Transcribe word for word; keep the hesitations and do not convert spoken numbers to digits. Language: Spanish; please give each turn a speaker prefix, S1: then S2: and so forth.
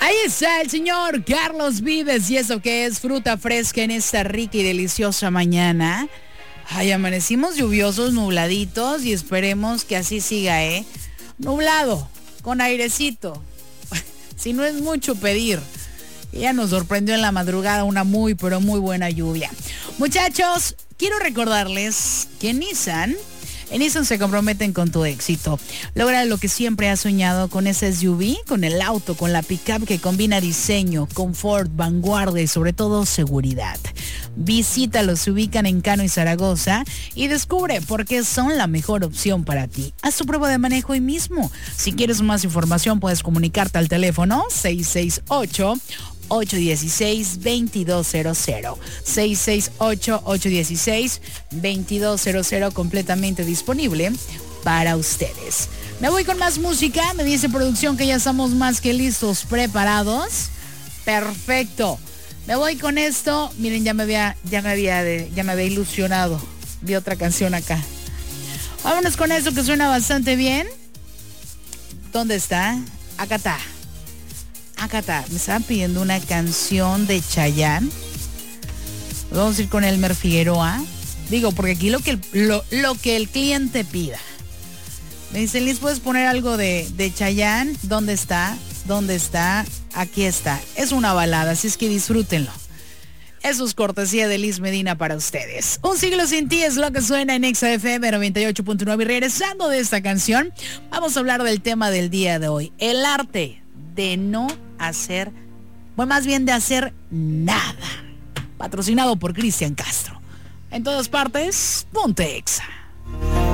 S1: Ahí está el señor Carlos Vives y eso que es fruta fresca en esta rica y deliciosa mañana. Ay, amanecimos lluviosos, nubladitos y esperemos que así siga, ¿eh? Nublado, con airecito. Si no es mucho pedir. Ya nos sorprendió en la madrugada una muy, pero muy buena lluvia. Muchachos, quiero recordarles que Nissan... En Nissan se comprometen con tu éxito. Logra lo que siempre has soñado con ese S U V, con el auto, con la pickup que combina diseño, confort, vanguardia y sobre todo seguridad. Visítalos, se ubican en Cano y Zaragoza y descubre por qué son la mejor opción para ti. Haz tu prueba de manejo hoy mismo. Si quieres más información puedes comunicarte al teléfono seis seis ocho, ocho uno seis, dos dos cero cero. seis seis ocho, ocho uno seis, dos dos cero cero, completamente disponible para ustedes. Me voy con más música. Me dice producción que ya estamos más que listos, preparados. Perfecto. Me voy con esto. Miren, ya me había, ya me había, de, ya me había ilusionado. Vi otra canción acá. Vámonos con esto que suena bastante bien. ¿Dónde está? Acá está. Acá está, me estaban pidiendo una canción de Chayanne. Vamos a ir con Elmer Figueroa. Digo, porque aquí lo que el, lo, lo que el cliente pida. Me dicen, Liz, ¿puedes poner algo de, de Chayanne? ¿Dónde está? ¿Dónde está? Aquí está. Es una balada, así es que disfrútenlo. Eso es cortesía de Liz Medina para ustedes. Un siglo sin ti es lo que suena en Exa F M noventa y ocho punto nueve. Y regresando de esta canción, vamos a hablar del tema del día de hoy. El arte de no hacer, bueno, más bien de hacer nada. Patrocinado por Cristian Castro. En todas partes, ponte Exa.